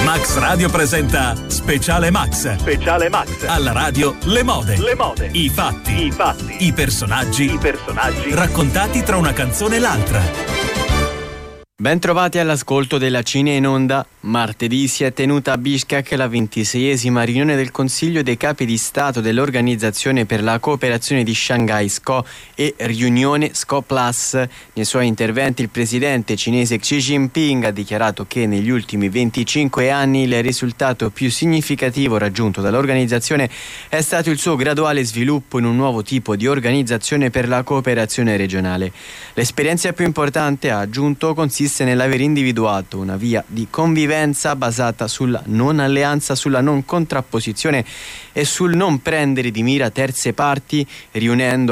Max Radio presenta Speciale Max. Speciale Max. Alla radio le mode. Le mode. I fatti. I fatti. I personaggi. I personaggi. Raccontati tra una canzone e l'altra. Ben trovati all'ascolto della Cine in Onda. Martedì si è tenuta a Bishkek la 26esima riunione del Consiglio dei Capi di Stato dell'Organizzazione per la Cooperazione di Shanghai SCO e riunione SCO Plus. Nei suoi interventi il presidente cinese Xi Jinping ha dichiarato che negli ultimi 25 anni il risultato più significativo raggiunto dall'organizzazione è stato il suo graduale sviluppo in un nuovo tipo di organizzazione per la cooperazione regionale. L'esperienza più importante, ha aggiunto, consiste nell'aver individuato una via di convivenza basata sulla non alleanza, sulla non contrapposizione e sul non prendere di mira terze parti, riunendo